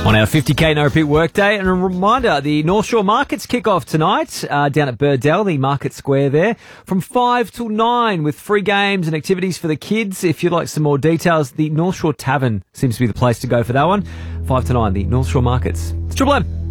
On our 50k no repeat workday, and a reminder, the North Shore Markets kick off tonight down at Birdell, the Market Square there, from 5 till 9 with free games and activities for the kids. If you'd like some more details, the North Shore Tavern seems to be the place to go for that one. 5 to 9, the North Shore Markets. It's Triple M.